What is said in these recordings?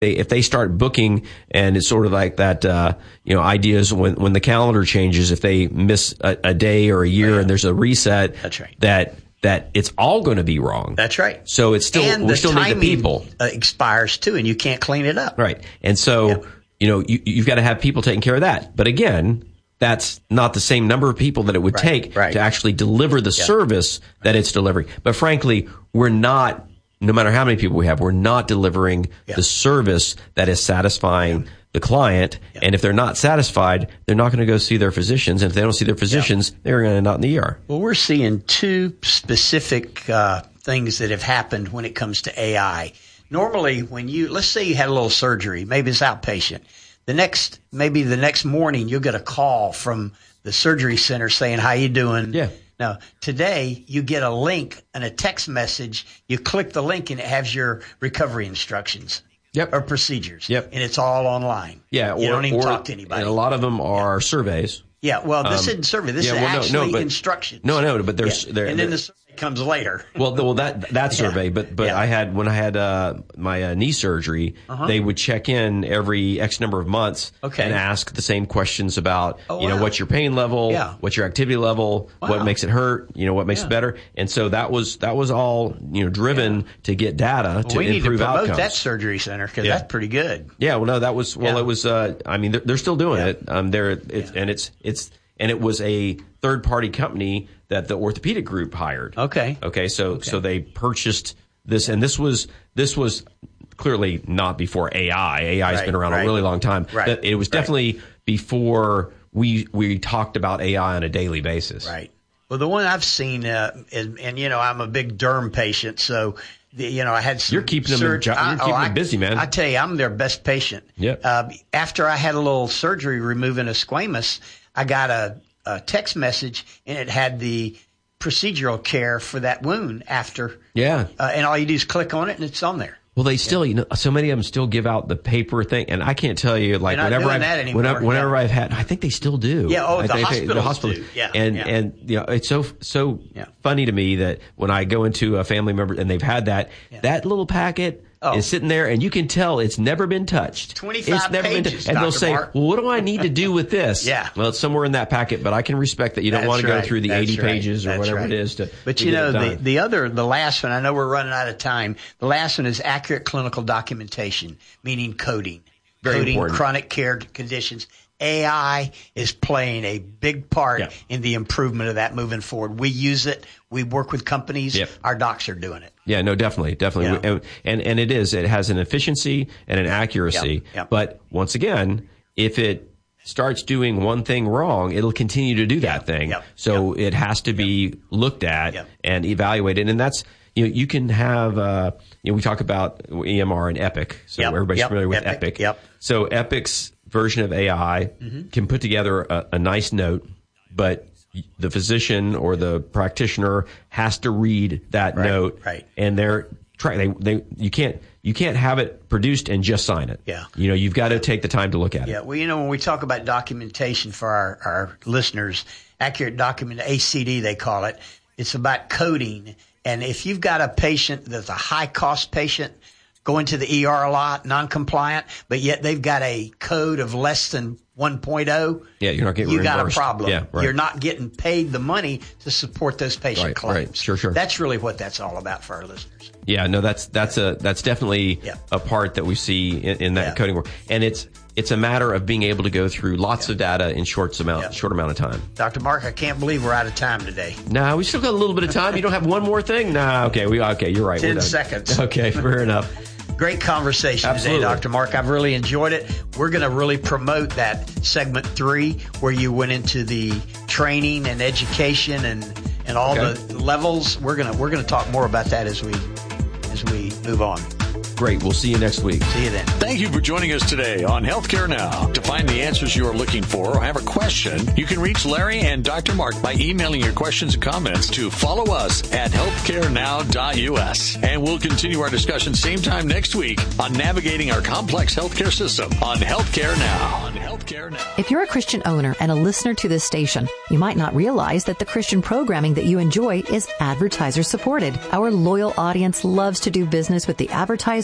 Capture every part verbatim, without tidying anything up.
they, if they start booking, and it's sort of like that, uh, you know, ideas when, when the calendar changes, if they miss a, a day or a year, right. and there's a reset, that's right. that, that it's all going to be wrong. That's right. So it's still, and we still need the people. Uh, expires too, and you can't clean it up. Right. And so, yep. you know, you, you've got to have people taking care of that. But again, that's not the same number of people that it would right. take right. to actually deliver the yep. service that it's delivering. But frankly, we're not, no matter how many people we have, we're not delivering yep. the service that is satisfying yep. the client. Yep. And if they're not satisfied, they're not going to go see their physicians. And if they don't see their physicians, yep. they're going to end up in the E R. Well, we're seeing two specific uh, things that have happened when it comes to A I. Normally, when you, let's say you had a little surgery, maybe it's outpatient. The next, maybe the next morning, you'll get a call from the surgery center saying, how you doing? Yeah. Now, today, you get a link and a text message. You click the link and it has your recovery instructions. Yep. Or procedures. Yep. And it's all online. Yeah. You or, don't even or, talk to anybody. And a lot of them are yeah. surveys. Yeah. Well, this um, isn't survey. This yeah, is well, no, actually no, but, instructions. No, no, but there's, yeah. there, and then there, the survey comes later. Well, well, that that survey, yeah. but but yeah. I had when I had uh, my uh, knee surgery, uh-huh. they would check in every X number of months okay. and ask the same questions about oh, you know wow. what's your pain level, yeah. what's your activity level, wow. what makes it hurt, you know what makes yeah. it better, and so that was that was all you know driven yeah. to get data well, to we improve need to promote outcomes. that surgery center because yeah. that's pretty good. Yeah, well, no, that was well, yeah. it was. Uh, I mean, they're, they're still doing yeah. it. Um, they're it's, yeah. and it's it's and it was a third party company that the orthopedic group hired. Okay. Okay. So, okay. so they purchased this, and this was, this was clearly not before A I. A I has right, been around right. a really long time. Right. It was definitely right. before we, we talked about A I on a daily basis. Right. Well, the one I've seen, uh, is, and you know, I'm a big derm patient, so the, you know, I had some. You're keeping them, surg- jo- you're I, keeping oh, them busy, man. I tell you, I'm their best patient. Yep. Uh, after I had a little surgery removing a squamous, I got a, a text message, and it had the procedural care for that wound after. Yeah. Uh, and all you do is click on it, and it's on there. Well, they still, you know, so many of them still give out the paper thing, and I can't tell you, like, They're not whenever doing I've, that anymore, whenever, whenever yeah. I've had, I think they still do. Yeah, oh, I the think they- hospitals the hospitals do. Yeah, and yeah. and you know, it's so so yeah. funny to me that when I go into a family member and they've had that, yeah. that little packet oh. is sitting there, and you can tell it's never been touched. twenty-five it's never pages, been touched. And they'll Doctor say, Mark. "Well, what do I need to do with this?" Yeah. Well, it's somewhere in that packet, but I can respect that you don't That's want to go right. through the That's eighty right. pages or That's whatever right. it is to. But to you get know, it the done. the other, the last one. I know we're running out of time. The last one is accurate clinical documentation, meaning coding, Very coding important. chronic care conditions. A I is playing a big part Yeah. in the improvement of that moving forward. We use it. We work with companies. Yep. Our docs are doing it. Yeah, no, definitely, definitely. Yeah. And, and and it is. It has an efficiency and an accuracy. Yep, yep. But once again, if it starts doing one thing wrong, it'll continue to do that Yep, thing. yep, So yep. it has to be looked at Yep. and evaluated. And that's, you know, you can have, uh, you know, we talk about E M R and Epic. So Yep, everybody's yep, familiar with Epic, Epic. yep. So Epic's version of A I Mm-hmm. can put together a, a nice note, but the physician or the practitioner has to read that Right, note, right. and they're trying. They, they, you can't, you can't have it produced and just sign it. Yeah. You know, you've got to take the time to look at Yeah, it. well, you know, when we talk about documentation for our, our listeners, accurate document, A C D they call it, it's about coding. And if you've got a patient that's a high-cost patient, going to the E R a lot, non-compliant, but yet they've got a code of less than one point oh, Yeah, you're not getting you got a reimbursed. problem. Yeah, right. You're not getting paid the money to support those patient Right, claims. right. Sure, sure. That's really what that's all about for our listeners. Yeah, no, that's that's a that's definitely Yeah. a part that we see in, in that Yeah. coding work, and it's it's a matter of being able to go through lots Yeah. of data in short amount Yeah. short amount of time. Doctor Mark, I can't believe we're out of time today. Nah, we still got a little bit of time. You don't have one more thing? Nah, okay, we okay. You're right. We're Ten done. seconds. Okay, fair enough. Great conversation Absolutely. today, Doctor Mark. I've really enjoyed it. We're going to really promote that segment three where you went into the training and education and, and all Okay. the levels. We're going to we're going to talk more about that as we as we move on. Great. We'll see you next week. See you then. Thank you for joining us today on Healthcare Now. To find the answers you are looking for or have a question, you can reach Larry and Doctor Mark by emailing your questions and comments to follow us at healthcare now dot U S. And we'll continue our discussion same time next week on navigating our complex healthcare system on Healthcare Now. On Healthcare Now. If you're a Christian owner and a listener to this station, you might not realize that the Christian programming that you enjoy is advertiser supported. Our loyal audience loves to do business with the advertisers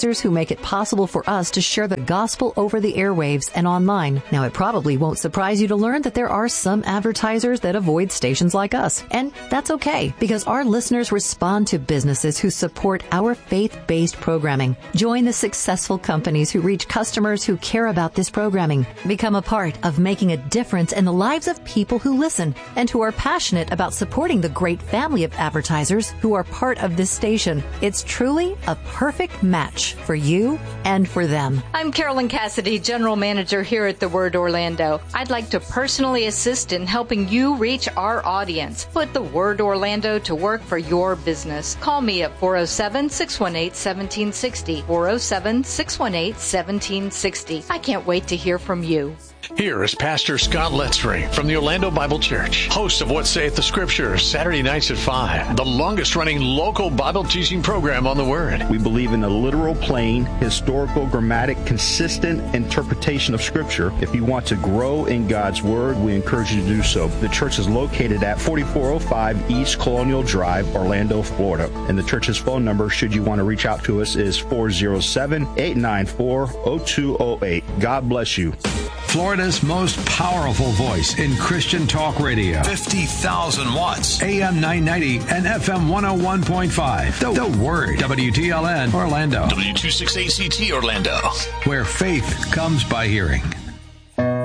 advertisers who make it possible for us to share the gospel over the airwaves and online. Now, it probably won't surprise you to learn that there are some advertisers that avoid stations like us. And that's okay, because our listeners respond to businesses who support our faith-based programming. Join the successful companies who reach customers who care about this programming. Become a part of making a difference in the lives of people who listen and who are passionate about supporting the great family of advertisers who are part of this station. It's truly a perfect match for you and for them. I'm Carolyn Cassidy, General Manager here at The Word Orlando. I'd like to personally assist in helping you reach our audience. Put The Word Orlando to work for your business. Call me at four oh seven, six one eight, one seven six oh, four oh seven, six one eight, one seven six oh. I can't wait to hear from you. Here is Pastor Scott Letzring from the Orlando Bible Church, host of What Saith the Scriptures, Saturday nights at five, the longest-running local Bible teaching program on the Word. We believe in a literal, plain, historical, grammatic, consistent interpretation of Scripture. If you want to grow in God's Word, we encourage you to do so. The church is located at forty-four oh five East Colonial Drive, Orlando, Florida. And the church's phone number, should you want to reach out to us, is four oh seven, eight nine four, oh two oh eight. God bless you. Florida's most powerful voice in Christian talk radio. fifty thousand watts. A M nine ninety and F M one oh one point five. The, the Word. W T L N Orlando. W two sixty-eight C T Orlando. Where faith comes by hearing.